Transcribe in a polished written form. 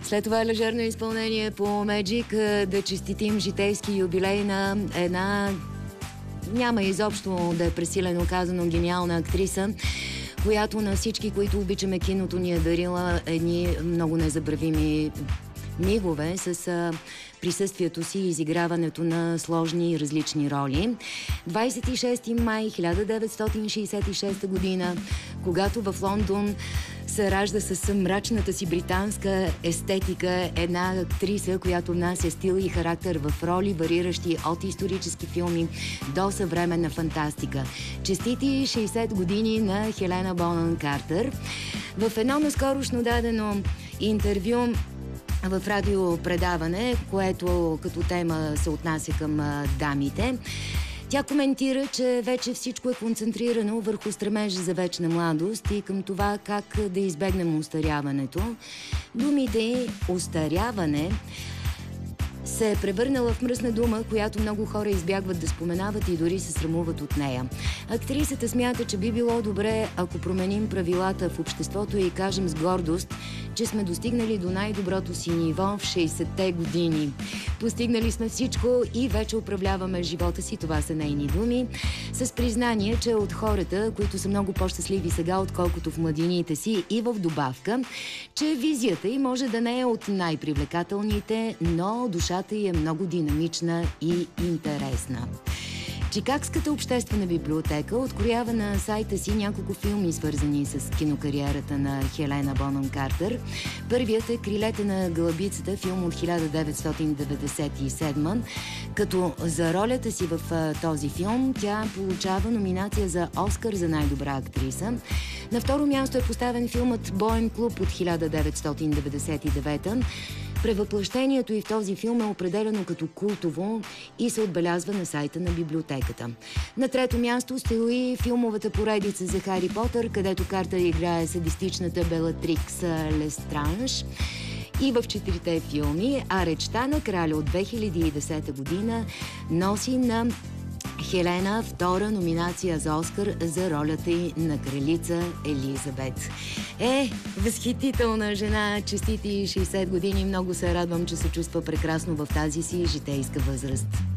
След това е лежерно изпълнение по Magic, да честитим житейски юбилей на една, няма изобщо да е пресилено казано, гениална актриса, която на всички, които обичаме киното, ни е дарила едни много незабравими мигове с присъствието си и изиграването на сложни и различни роли. 26 май 1966 година, когато в Лондон се ражда с мрачната си британска естетика една актриса, която внася стил и характер в роли, вариращи от исторически филми до съвременна фантастика. Честити 60 години на Хелена Бонъм Картер. В едно наскорошно дадено интервю в радиопредаване, което като тема се отнася към дамите, тя коментира, че вече всичко е концентрирано върху стремежа за вечна младост и към това как да избегнем остаряването. Думите остаряване се е превърнала в мръсна дума, която много хора избягват да споменават и дори се срамуват от нея. Актрисата смята, че би било добре, ако променим правилата в обществото и кажем с гордост, че сме достигнали до най-доброто си ниво в 60-те години. Постигнали сме всичко и вече управляваме живота си, това са нейни думи, с признание, че от хората, които са много по-щастливи сега, отколкото в младините си, и в добавка, че визията й може да не е от най-привлекателните, но душата й е много динамична и интересна. Чикагската обществена библиотека откроява на сайта си няколко филми, свързани с кинокариерата на Хелена Бонъм Картер. Първият е "Крилете на гълъбицата", филм от 1997, като за ролята си в този филм тя получава номинация за Оскар за най-добра актриса. На второ място е поставен филмът "Боен клуб" от 1999. Превъплъщението и в този филм е определено като култово и се отбелязва на сайта на библиотеката. На трето място стои филмовата поредица за Хари Потър, където Картер играе садистичната Белатрикс Лестранж и в 4-те филми, а "Речта на краля" от 2010 година носи на Хелена втора номинация за Оскар за ролята й на кралица Елизабет. Възхитителна жена, честити 60 години. Много се радвам, че се чувства прекрасно в тази си житейска възраст.